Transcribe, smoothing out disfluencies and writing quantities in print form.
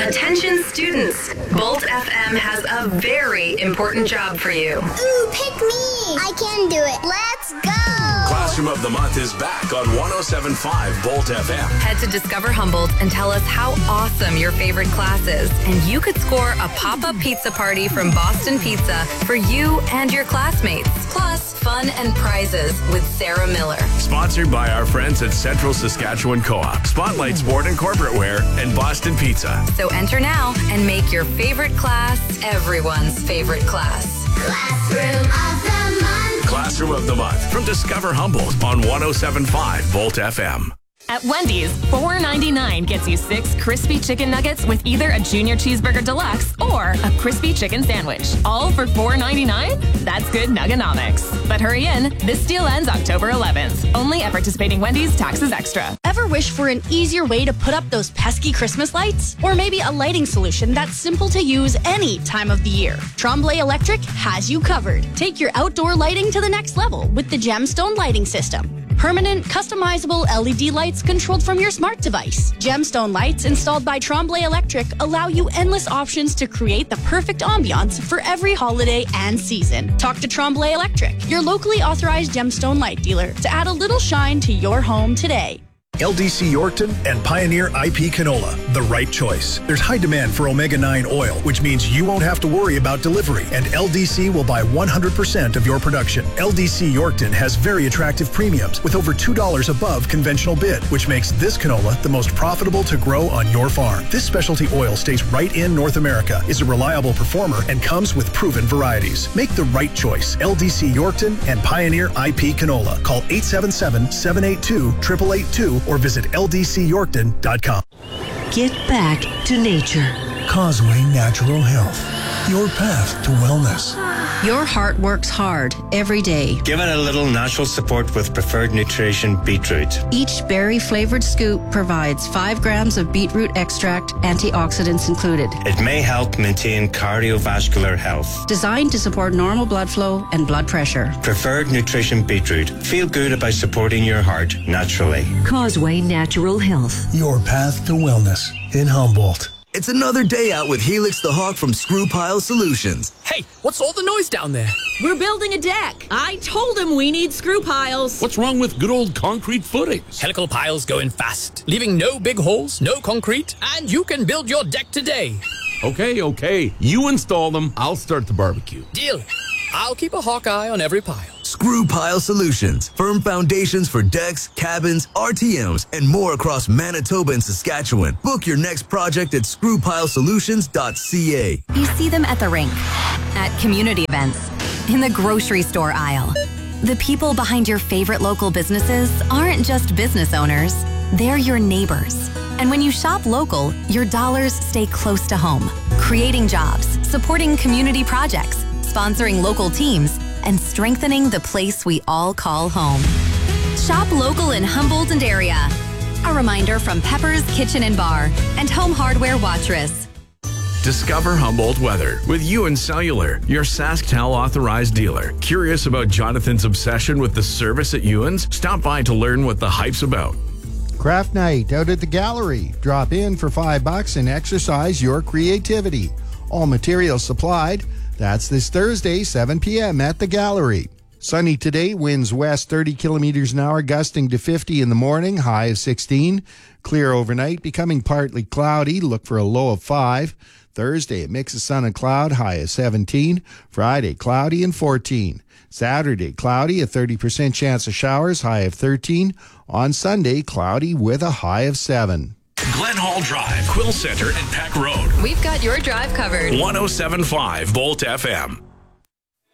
Attention students, Bolt FM has a very important job for you. Ooh, pick me! I can do it. Let's go! Classroom of the Month is back on 107.5 Bolt FM. Head to Discover Humboldt and tell us how awesome your favorite class is, and you could score a pop-up pizza party from Boston Pizza for you and your classmates. Plus, fun and prizes with Sarah Miller. Sponsored by our friends at Central Saskatchewan Co-op, Spotlight Sport and Corporate Wear, and Boston Pizza. So enter now and make your favorite class everyone's favorite class. Classroom of the Month. Classroom of the Month from Discover Humboldt on 107.5 Bolt FM. At Wendy's, $4.99 gets you 6 crispy chicken nuggets with either a Junior Cheeseburger Deluxe or a crispy chicken sandwich. All for $4.99? That's good nuggonomics. But hurry in. This deal ends October 11th. Only at participating Wendy's, taxes extra. Ever wish for an easier way to put up those pesky Christmas lights? Or maybe a lighting solution that's simple to use any time of the year? Tremblay Electric has you covered. Take your outdoor lighting to the next level with the Gemstone Lighting System. Permanent, customizable LED lights controlled from your smart device. Gemstone lights installed by Tremblay Electric allow you endless options to create the perfect ambiance for every holiday and season. Talk to Tremblay Electric, your locally authorized Gemstone light dealer, to add a little shine to your home today. LDC Yorkton and Pioneer IP Canola, the right choice. There's high demand for omega-9 oil, which means you won't have to worry about delivery, and LDC will buy 100% of your production. LDC Yorkton has very attractive premiums with over $2 above conventional bid, which makes this canola the most profitable to grow on your farm. This specialty oil stays right in North America, is a reliable performer, and comes with proven varieties. Make the right choice. LDC Yorkton and Pioneer IP Canola. Call 877-782-8882 or visit ldcyorkton.com. Get back to nature. Causeway Natural Health. Your path to wellness. Your heart works hard every day. Give it a little natural support with Preferred Nutrition Beetroot. Each berry-flavored scoop provides 5 grams of beetroot extract, antioxidants included. It may help maintain cardiovascular health. Designed to support normal blood flow and blood pressure. Preferred Nutrition Beetroot. Feel good about supporting your heart naturally. Causeway Natural Health. Your path to wellness in Humboldt. It's another day out with Helix the Hawk from Screw Pile Solutions. Hey, what's all the noise down there? We're building a deck. I told him we need screw piles. What's wrong with good old concrete footings? Helical piles go in fast, leaving no big holes, no concrete, and you can build your deck today. Okay. You install them, I'll start the barbecue. Deal. I'll keep a hawk eye on every pile. Screw Pile Solutions. Firm foundations for decks, cabins, RTMs, and more across Manitoba and Saskatchewan. Book your next project at screwpilesolutions.ca. You see them at the rink, at community events, in the grocery store aisle. The people behind your favorite local businesses aren't just business owners, they're your neighbors. And when you shop local, your dollars stay close to home, creating jobs, supporting community projects, sponsoring local teams, and strengthening the place we all call home. Shop local in Humboldt and area. A reminder from Pepper's Kitchen and Bar and Home Hardware Watrous. Discover Humboldt weather with Ewan Cellular, your SaskTel authorized dealer. Curious about Jonathan's obsession with the service at Ewan's? Stop by to learn what the hype's about. Craft night out at the gallery. Drop in for $5 and exercise your creativity. All materials supplied. That's this Thursday, 7 p.m. at the gallery. Sunny today, winds west 30 kilometers an hour, gusting to 50 in the morning, high of 16. Clear overnight, becoming partly cloudy, look for a low of 5. Thursday, a mix of sun and cloud, high of 17. Friday, cloudy and 14. Saturday, cloudy, a 30% chance of showers, high of 13. On Sunday, cloudy with a high of 7. Glen Hall Drive, Quill Center, and Peck Road. We've got your drive covered. 107.5 Bolt FM.